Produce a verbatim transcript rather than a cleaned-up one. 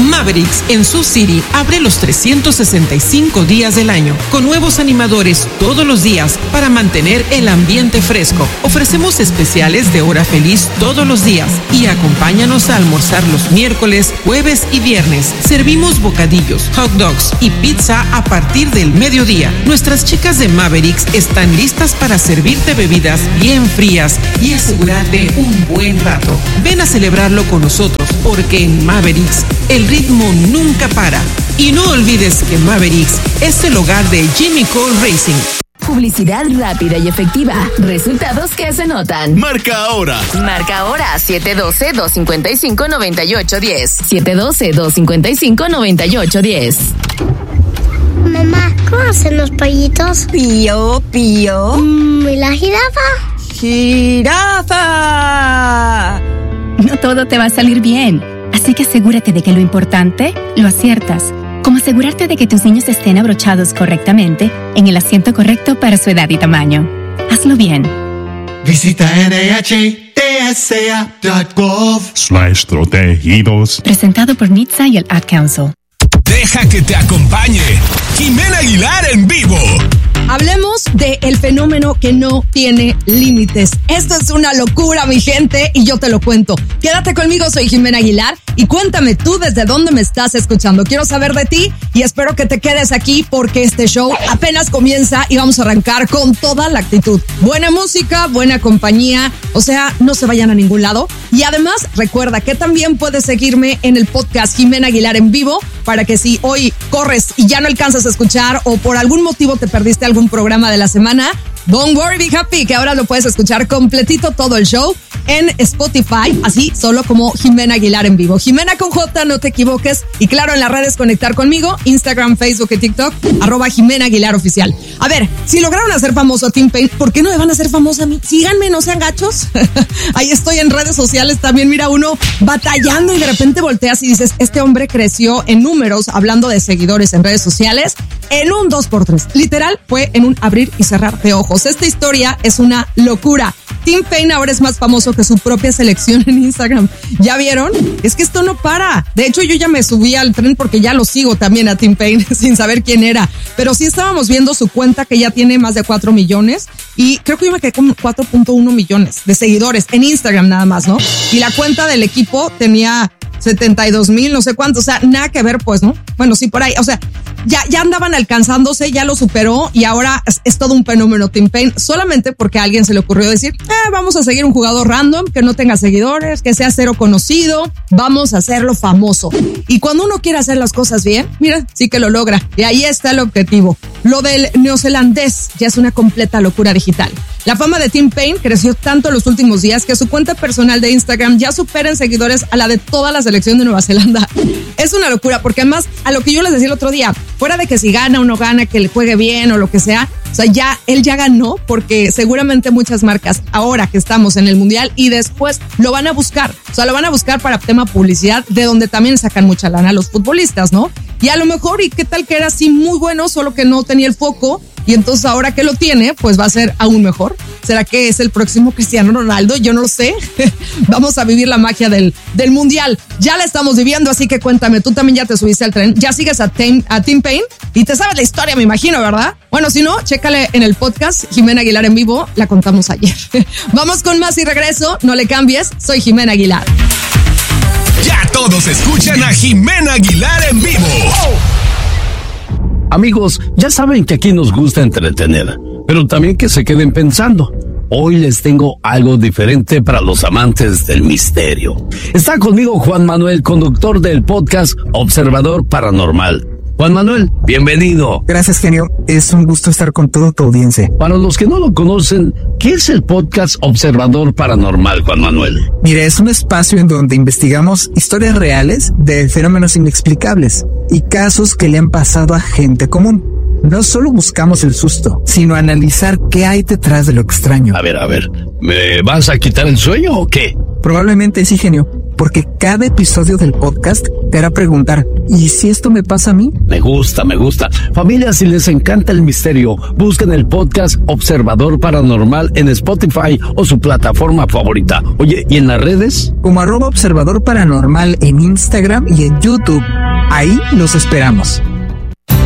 Mavericks en Sioux City abre los trescientos sesenta y cinco días del año, con nuevos animadores todos los días para mantener el ambiente fresco. Ofrecemos especiales de hora feliz todos los días y acompáñanos a almorzar los miércoles, jueves y viernes. Servimos bocadillos, hot dogs y pizza a partir del mediodía. Nuestras chicas de Mavericks están listas para servirte bebidas bien frías y asegurarte un buen rato. Ven a celebrarlo con nosotros, porque en Mavericks el ritmo nunca para. Y no olvides que Mavericks es el hogar de Jimmy Cole Racing. Publicidad rápida y efectiva. Resultados que se notan. Marca ahora. Marca ahora siete uno dos, dos cinco cinco, nueve ocho uno cero. siete uno dos, dos cinco cinco, nueve ocho uno cero. Mamá, ¿cómo hacen los pollitos? Pío, pío. Mm, ¿Y la jirafa? ¡Jirafa! No todo te va a salir bien, así que asegúrate de que lo importante lo aciertas, como asegurarte de que tus niños estén abrochados correctamente en el asiento correcto para su edad y tamaño. Hazlo bien. Visita N H T S A punto gov slash protegidos. Presentado por N H T S A y el Ad Council. Deja que te acompañe Jimena Aguilar en vivo. Hablemos de el fenómeno que no tiene límites. Esto es una locura, mi gente, y yo te lo cuento. Quédate conmigo, soy Jimena Aguilar, y cuéntame tú desde dónde me estás escuchando. Quiero saber de ti y espero que te quedes aquí porque este show apenas comienza y vamos a arrancar con toda la actitud. Buena música, buena compañía, o sea, no se vayan a ningún lado. Y además, recuerda que también puedes seguirme en el podcast Jimena Aguilar en vivo para que si hoy corres y ya no alcanzas a escuchar o por algún motivo te perdiste algún programa de la semana, don't worry, be happy, que ahora lo puedes escuchar completito todo el show en Spotify, así solo como Jimena Aguilar en vivo. Jimena con J, no te equivoques. Y claro, en las redes conectar conmigo, Instagram, Facebook y TikTok, arroba Jimena Aguilar Oficial. A ver, si lograron hacer famoso a Tim Payne, ¿por qué no me van a hacer famosa a mí? Síganme, no sean gachos. Ahí estoy en redes sociales también. Mira, uno batallando y de repente volteas y dices, este hombre creció en números, hablando de seguidores en redes sociales, en un dos por tres. Literal, fue en un abrir y cerrar de ojos. Esta historia es una locura. Tim Payne ahora es más famoso que su propia selección en Instagram. ¿Ya vieron? Es que esto no para. De hecho, yo ya me subí al tren porque ya lo sigo también a Tim Payne sin saber quién era. Pero sí estábamos viendo su cuenta que ya tiene más de cuatro millones y creo que yo me quedé con cuatro punto uno millones de seguidores en Instagram nada más, ¿no? Y la cuenta del equipo tenía setenta y dos mil, no sé cuánto, o sea, nada que ver, pues, ¿no? Bueno, sí, por ahí, o sea, ya, ya andaban alcanzándose, ya lo superó y ahora es, es todo un fenómeno Tim Payne, solamente porque a alguien se le ocurrió decir, eh, vamos a seguir un jugador random, que no tenga seguidores, que sea cero conocido, vamos a hacerlo famoso. Y cuando uno quiere hacer las cosas bien, mira, sí que lo logra. Y ahí está el objetivo. Lo del neozelandés ya es una completa locura digital. La fama de Tim Payne creció tanto en los últimos días que su cuenta personal de Instagram ya supera en seguidores a la de toda la selección de Nueva Zelanda. Es una locura porque además, a lo que yo les decía el otro día, fuera de que si gana o no gana, que le juegue bien o lo que sea, o sea, ya, él ya ganó porque seguramente muchas marcas ahora que estamos en el Mundial y después lo van a buscar. O sea, lo van a buscar para tema publicidad, de donde también sacan mucha lana los futbolistas, ¿no? Y a lo mejor, ¿y qué tal que era así muy bueno, solo que no tenía el foco? Y entonces ahora que lo tiene, pues va a ser aún mejor. ¿Será que es el próximo Cristiano Ronaldo? Yo no lo sé. Vamos a vivir la magia del, del Mundial. Ya la estamos viviendo, así que cuéntame, tú también ya te subiste al tren, ya sigues a Tim, a Tim Payne y te sabes la historia, me imagino, ¿verdad? Bueno, si no, chécale en el podcast Jimena Aguilar en vivo, la contamos ayer. Vamos con más y regreso, no le cambies, soy Jimena Aguilar. Ya todos escuchan a Jimena Aguilar en vivo. Amigos, ya saben que aquí nos gusta entretener, pero también que se queden pensando. Hoy les tengo algo diferente para los amantes del misterio. Está conmigo Juan Manuel, conductor del podcast Observador Paranormal. Juan Manuel, bienvenido. Gracias, genio. Es un gusto estar con toda tu audiencia. Para los que no lo conocen, ¿qué es el podcast Observador Paranormal, Juan Manuel? Mira, es un espacio en donde investigamos historias reales de fenómenos inexplicables y casos que le han pasado a gente común. No solo buscamos el susto, sino analizar qué hay detrás de lo extraño. A ver, a ver, ¿me vas a quitar el sueño o qué? Probablemente sí, genio, porque cada episodio del podcast te hará preguntar, ¿y si esto me pasa a mí? Me gusta, me gusta. Familia, si les encanta el misterio, busquen el podcast Observador Paranormal en Spotify o su plataforma favorita. Oye, ¿y en las redes? Como arroba Observador Paranormal en Instagram y en YouTube. Ahí los esperamos.